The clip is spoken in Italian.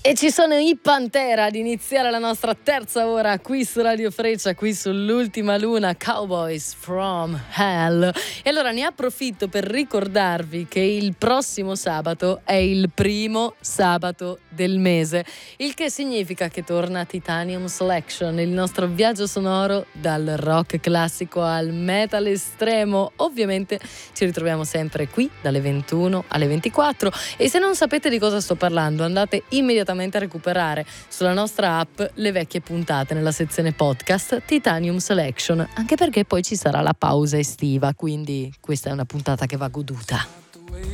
E ci sono i Pantera ad iniziare la nostra terza ora qui su Radio Freccia, qui sull'Ultima Luna, Cowboys from Hell. E allora ne approfitto per ricordarvi che il prossimo sabato è il primo sabato del mese, il che significa che torna Titanium Selection, il nostro viaggio sonoro dal rock classico al metal estremo. Ovviamente ci ritroviamo sempre qui dalle 21 alle 24 e se non sapete di cosa sto parlando andate immediatamente a recuperare sulla nostra app le vecchie puntate nella sezione podcast Titanium Selection, anche perché poi ci sarà la pausa estiva, quindi questa è una puntata che va goduta.